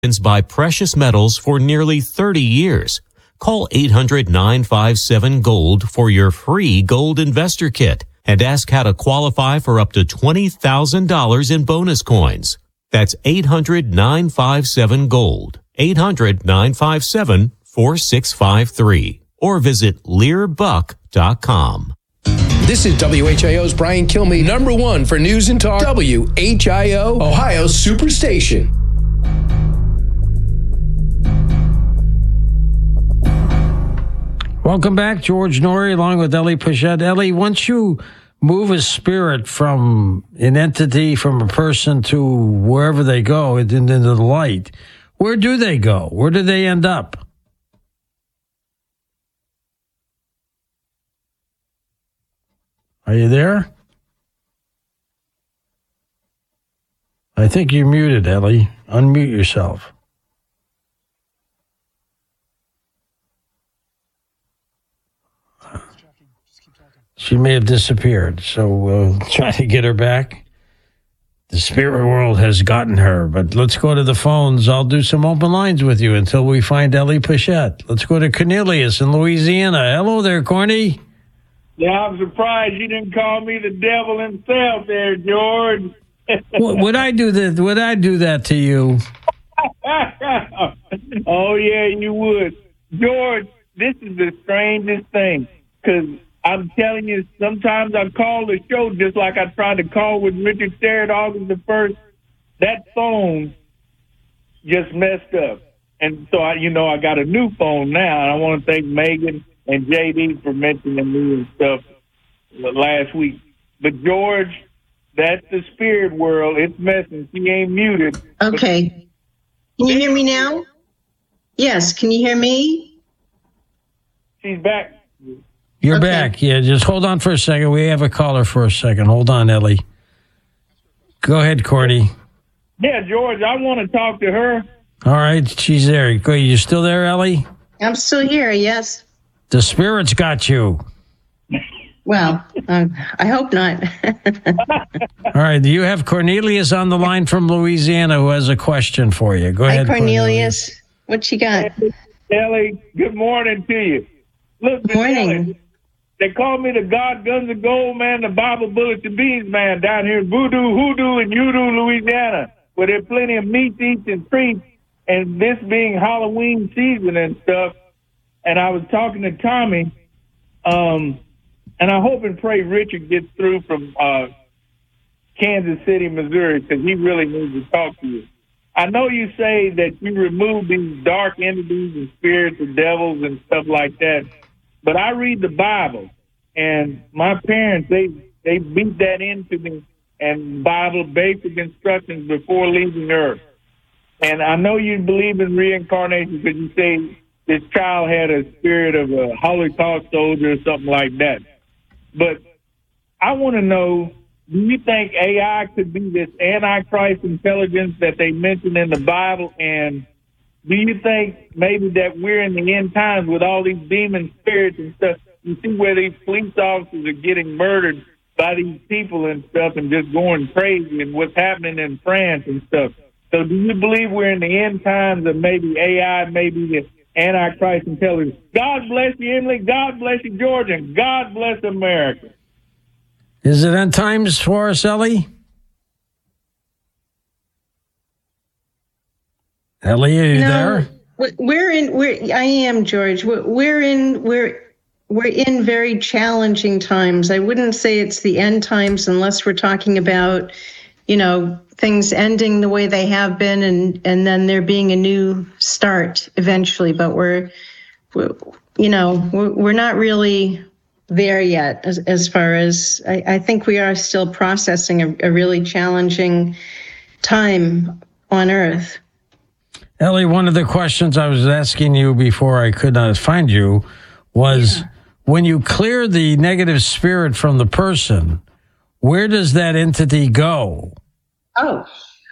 buy precious metals for nearly 30 years. Call 800-957-GOLD for your free gold investor kit and ask how to qualify for up to $20,000 in bonus coins. That's 800-957-GOLD. 800-957-4653. Or visit learbuck.com. This is WHIO's Brian Kilmeade, number one for news and talk. WHIO, Ohio's Superstation. Welcome back, George Noory, along with Ellie Puchette. Ellie, once you move a spirit from an entity, from a person to wherever they go, into the light, where do they go? Where do they end up? Are you there? I think you're muted, Ellie. Unmute yourself. She may have disappeared, so we'll try to get her back. The spirit world has gotten her, but let's go to the phones. I'll do some open lines with you until we find Ellie Puchette. Let's go to Cornelius in Louisiana. Hello there, Corny. Yeah, I'm surprised you didn't call me the devil himself there, George. Would I do that to you? Oh, yeah, you would. George, this is the strangest thing, because I'm telling you, sometimes I call the show just like I tried to call with Richard Sterrett August the 1st. That phone just messed up. And so, I got a new phone now, and I want to thank Megan and JD for mentioning me and stuff last week. But, George, that's the spirit world. It's messing. She ain't muted. Okay. Can you hear me now? Yes. Can you hear me? She's back. You're back. Yeah, just hold on for a second. We have a caller for a second. Hold on, Ellie. Go ahead, Cordy. Yeah, George, I want to talk to her. All right, she's there. Go. You still there, Ellie? I'm still here, yes. The spirit's got you. Well, I hope not. All right, you have Cornelius on the line from Louisiana who has a question for you. Go ahead, Cornelius. What you got? Ellie, good morning to you. Look, good morning. Ellie, they call me the God Guns of Gold man, the Bible Bullets and Beans man down here in Voodoo, Hoodoo, and Udo, Louisiana, where there's plenty of meat, eats, and treats, and this being Halloween season and stuff. And I was talking to Tommy, and I hope and pray Richard gets through from Kansas City, Missouri, because he really needs to talk to you. I know you say that you remove these dark entities and spirits and devils and stuff like that, but I read the Bible, and my parents, they beat that into me and Bible basic instructions before leaving Earth. And I know you believe in reincarnation because you say this child had a spirit of a Holocaust soldier or something like that. But I want to know, do you think AI could be this Antichrist intelligence that they mentioned in the Bible? And do you think maybe that we're in the end times with all these demon spirits and stuff? You see where these police officers are getting murdered by these people and stuff and just going crazy, and what's happening in France and stuff. So do you believe we're in the end times of maybe AI, maybe the Antichrist intelligence? God bless you, Emily. God bless you, George. And God bless America. Is it end times for us, Ellie? Ellie, are you there? I am, George. We're in very challenging times. I wouldn't say it's the end times unless we're talking about, things ending the way they have been and then there being a new start eventually. But we're not really there yet as far as I think we are still processing a really challenging time on Earth. Ellie, one of the questions I was asking you before I could not find you was, when you clear the negative spirit from the person, where does that entity go? I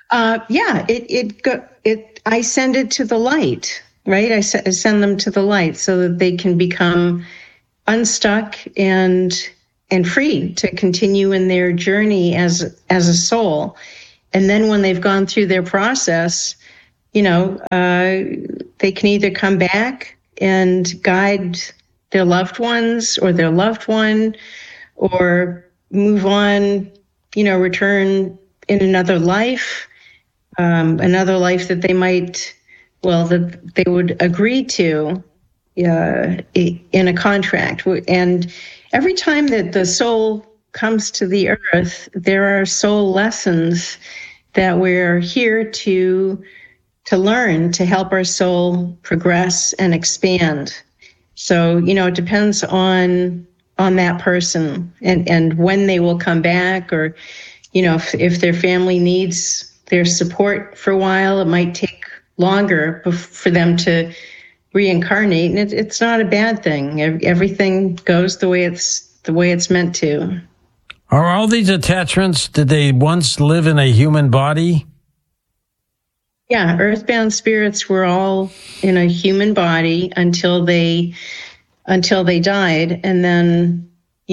send it to the light, right? I send them to the light so that they can become unstuck and free to continue in their journey as a soul. And then when they've gone through their process, they can either come back and guide their loved ones or their loved one, or move on, return in another life that they might, that they would agree to in a contract. And every time that the soul comes to the earth, there are soul lessons that we're here to learn to help our soul progress and expand. So, it depends on that person and when they will come back, or, if their family needs their support for a while, it might take longer for them to reincarnate. And it's not a bad thing. Everything goes the way it's meant to. Are all these attachments, did they once live in a human body? Yeah, earthbound spirits were all in a human body until they died, and then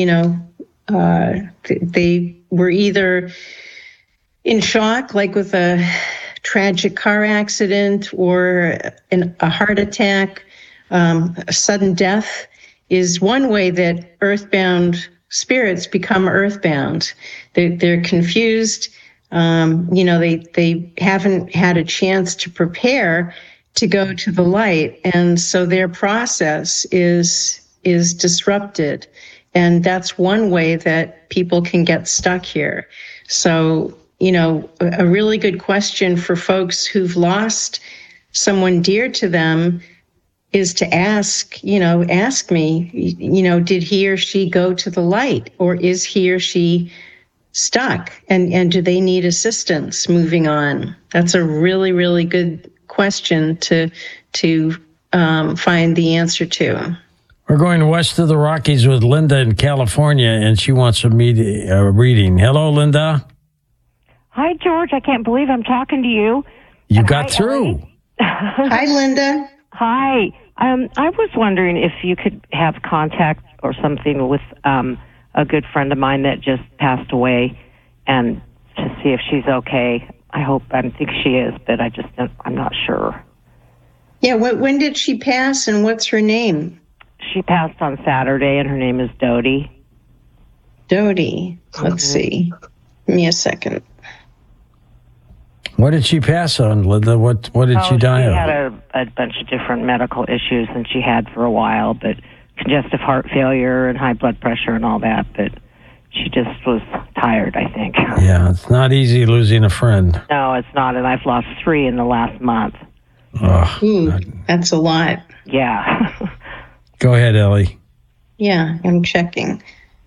they were either in shock, like with a tragic car accident or a heart attack. A sudden death is one way that earthbound spirits become earthbound. They're confused. They haven't had a chance to prepare to go to the light, and so their process is disrupted, and that's one way that people can get stuck here. So, a really good question for folks who've lost someone dear to them is to ask me, did he or she go to the light, or is he or she stuck, and do they need assistance moving on? That's a really, really good question to find the answer to. We're going west of the Rockies with Linda in California, and she wants a reading. Hello, Linda. Hi, George. I can't believe I'm talking to you. You got through. Hi, Linda. Hi. I was wondering if you could have contact or something with a good friend of mine that just passed away, and to see if she's okay. I think she is, but I'm not sure. Yeah, when did she pass, and what's her name? She passed on Saturday, and her name is Dodie. Dodie. Let's see. Give me a second. What did she pass on, Linda? What did she die of? She had a bunch of different medical issues than she had for a while, but congestive heart failure and high blood pressure and all that, but she just was tired, I think. Yeah, it's not easy losing a friend. No, it's not, and I've lost 3 in the last month. Oh, that's a lot. Yeah. Go ahead, Ellie. Yeah, I'm checking.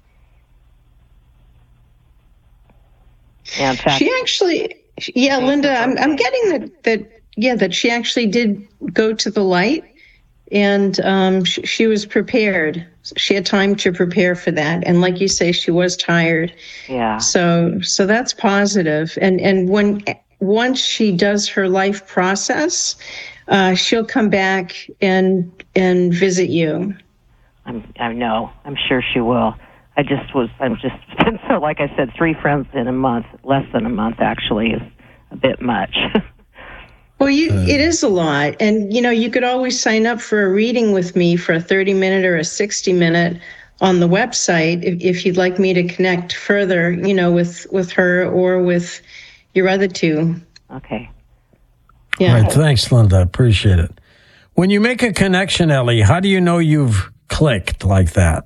Yeah, in fact, she actually, Linda, I'm getting that she actually did go to the light, and she was prepared. She had time to prepare for that, and like you say, she was tired. Yeah. So that's positive. And once she does her life process, she'll come back and visit you. I know. I'm sure she will. I'm just so, like I said, 3 friends in a month, less than a month actually, is a bit much. Well, it is a lot. And, you could always sign up for a reading with me for a 30-minute or a 60-minute on the website if you'd like me to connect further, with her or with your other 2. Okay. Yeah. All right, thanks, Linda. Appreciate it. When you make a connection, Ellie, how do you know you've clicked like that?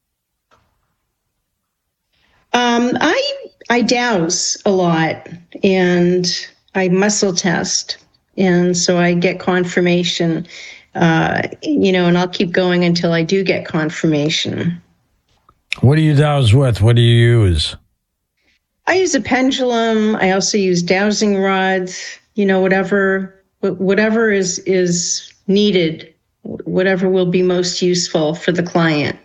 I dowse a lot, and I muscle test, and so I get confirmation, and I'll keep going until I do get confirmation. What do you dowse with? What do you use? I use a pendulum. I also use dowsing rods, whatever is needed, whatever will be most useful for the client.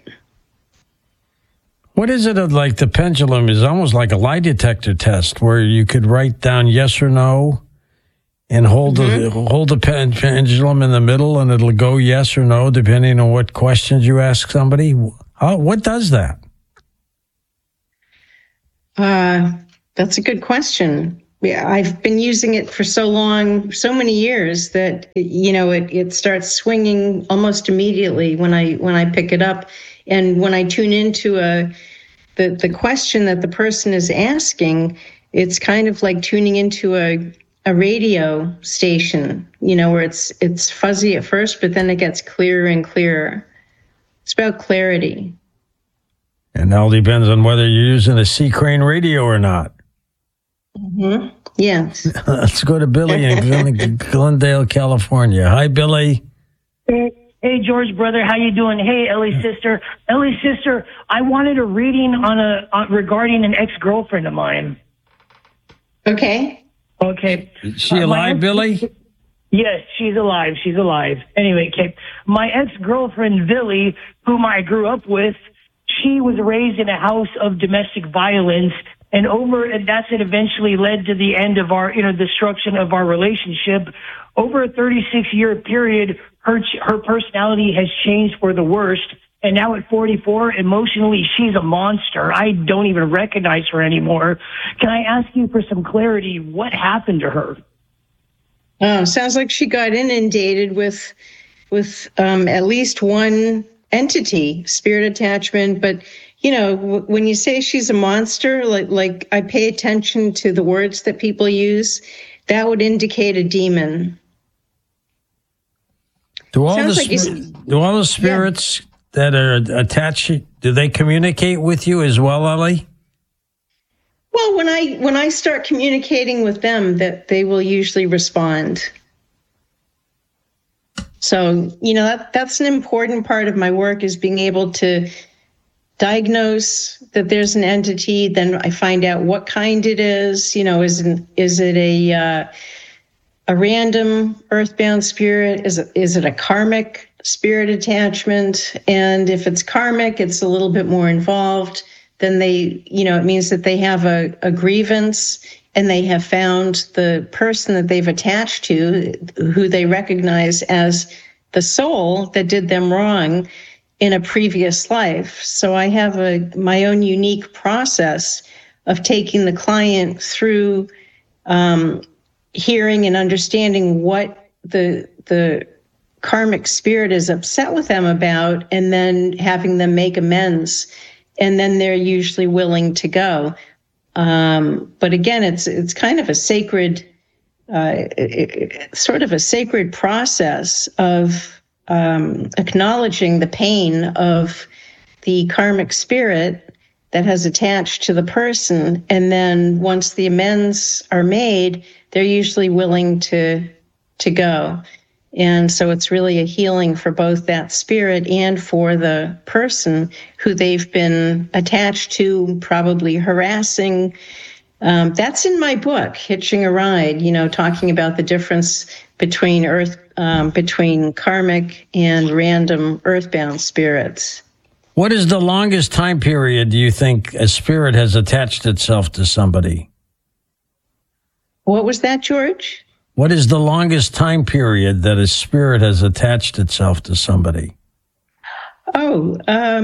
What is it like? The pendulum is almost like a lie detector test where you could write down yes or no and hold the pendulum in the middle, and it'll go yes or no depending on what questions you ask somebody. What does that? That's a good question. I've been using it for so long, so many years that, it starts swinging almost immediately when I pick it up. And when I tune into the question that the person is asking, it's kind of like tuning into a radio station, where it's fuzzy at first, but then it gets clearer and clearer. It's about clarity. And it all depends on whether you're using a C Crane radio or not. Mm-hmm. Yes. Let's go to Billy in Glendale, California. Hi, Billy. Hey, George, brother, how you doing? Hey, Ellie's sister. Ellie's sister, I wanted a reading regarding an ex-girlfriend of mine. Okay. Is she alive, Billy? Yes, she's alive. She's alive. Anyway, okay. My ex-girlfriend, Billy, whom I grew up with, she was raised in a house of domestic violence, and that's it eventually led to the end of our, destruction of our relationship. Over a 36-year period, her personality has changed for the worst. And now at 44, emotionally, she's a monster. I don't even recognize her anymore. Can I ask you for some clarity? What happened to her? Oh, sounds like she got inundated with at least one entity, spirit attachment. But, when you say she's a monster, like I pay attention to the words that people use, that would indicate a demon. Do all the spirits that are attached, do they communicate with you as well, Ellie? Well, when I start communicating with them, that they will usually respond. So, that's an important part of my work, is being able to diagnose that there's an entity. Then I find out what kind it is. Is it a random earthbound spirit? Is it a karmic spirit attachment? And if it's karmic, it's a little bit more involved. Then it means that they have a grievance, and they have found the person that they've attached to, who they recognize as the soul that did them wrong in a previous life. So I have my own unique process of taking the client through hearing and understanding what the karmic spirit is upset with them about, and then having them make amends, and then they're usually willing to go. But again, it's kind of a sacred, sort of a sacred process of acknowledging the pain of the karmic spirit that has attached to the person, and then once the amends are made, they're usually willing to go. And so it's really a healing for both that spirit and for the person who they've been attached to, probably harassing. That's in my book, Hitching a Ride, talking about the difference between between karmic and random earthbound spirits. What is the longest time period do you think a spirit has attached itself to somebody? What was that, George? What is the longest time period that a spirit has attached itself to somebody? Oh,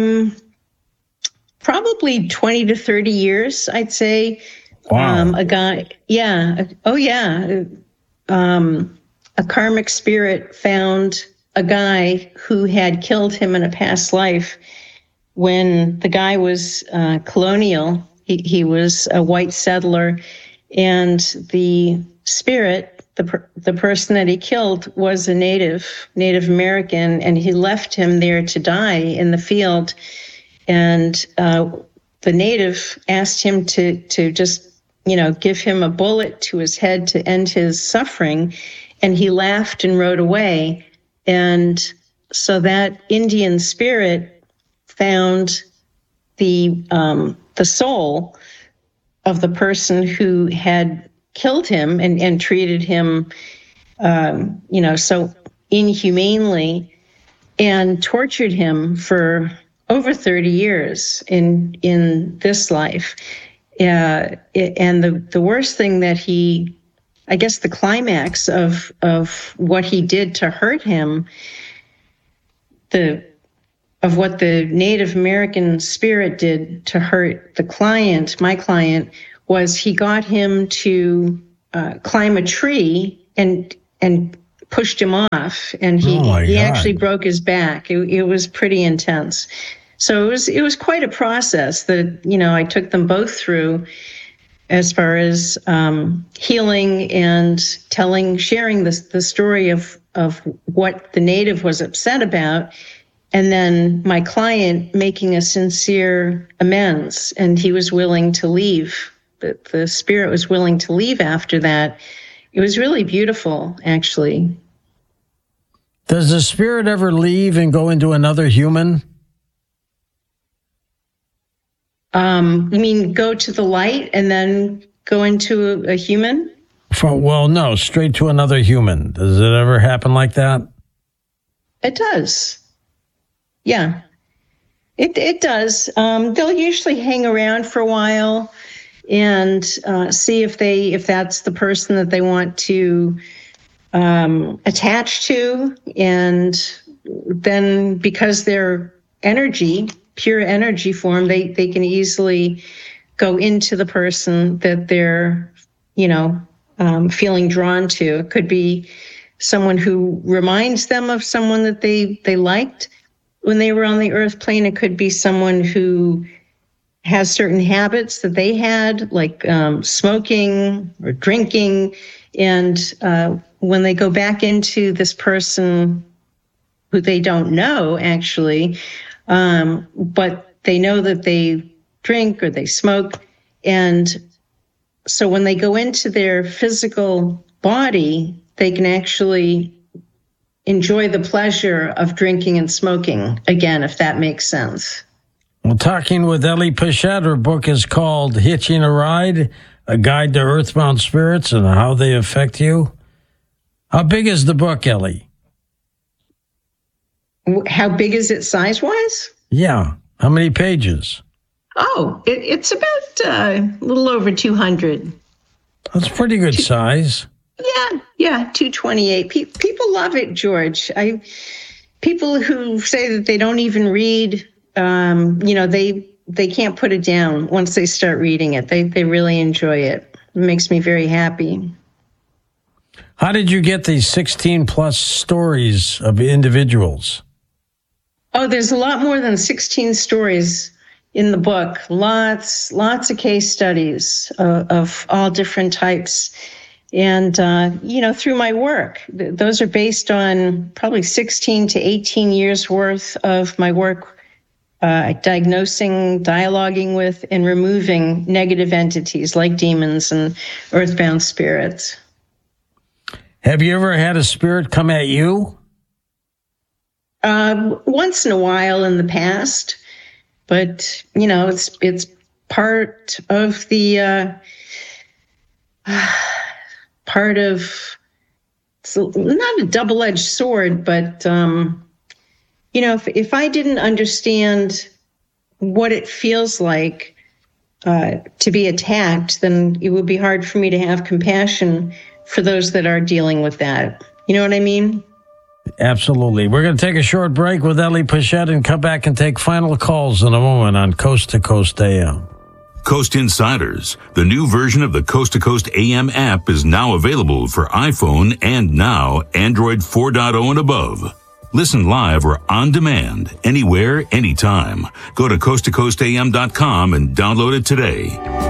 probably 20 to 30 years, I'd say. Wow. A guy, yeah. Oh, yeah. A karmic spirit found a guy who had killed him in a past life. When the guy was colonial, he was a white settler, and the spirit, the person that he killed, was a Native American, and he left him there to die in the field. And the Native asked him to just, give him a bullet to his head to end his suffering, and he laughed and rode away. And so that Indian spirit found the soul of the person who had killed him and treated him, so inhumanely, and tortured him for over 30 years in this life. And the worst thing that I guess the climax of what he did to hurt him, of what the Native American spirit did to hurt my client, was he got him to climb a tree and pushed him off, and he actually broke his back. It was pretty intense. So it was quite a process that, I took them both through as far as healing and sharing the story of what the native was upset about, and then my client making a sincere amends, and he was willing to leave. The spirit was willing to leave after that. It was really beautiful, actually. Does the spirit ever leave and go into another human? You mean go to the light and then go into a human? No, straight to another human. Does it ever happen like that? It does. Yeah, it does. They'll usually hang around for a while and see if that's the person that they want to attach to, and then because they're pure energy form, they can easily go into the person that they're feeling drawn to. It could be someone who reminds them of someone that they liked when they were on the earth plane. It could be someone who has certain habits that they had, like smoking or drinking, and when they go back into this person who they don't know, actually, but they know that they drink or they smoke, and so when they go into their physical body, they can actually enjoy the pleasure of drinking and smoking again, if that makes sense. Well, talking with Ellie Pichette, her book is called Hitching a Ride, A Guide to Earthbound Spirits and How They Affect You. How big is the book, Ellie? How big is it size-wise? Yeah. How many pages? Oh, it's about a little over 200. That's pretty good size. Yeah, 228. People love it, George. People who say that they don't even read, they can't put it down once they start reading it. They really enjoy it. It makes me very happy. How did you get these 16-plus stories of individuals? Oh, there's a lot more than 16 stories in the book. Lots of case studies of all different types. And, through my work, those are based on probably 16 to 18 years worth of my work diagnosing, dialoguing with, and removing negative entities like demons and earthbound spirits. Have you ever had a spirit come at you? Once in a while in the past, but it's part of the it's not a double-edged sword, but if I didn't understand what it feels like to be attacked, then it would be hard for me to have compassion for those that are dealing with that. You know what I mean? Absolutely. We're going to take a short break with Ellie Pichette and come back and take final calls in a moment on Coast to Coast AM. Coast Insiders, the new version of the Coast to Coast AM app, is now available for iPhone and now Android 4.0 and above. Listen live or on demand, anywhere, anytime. Go to coasttocoastam.com and download it today.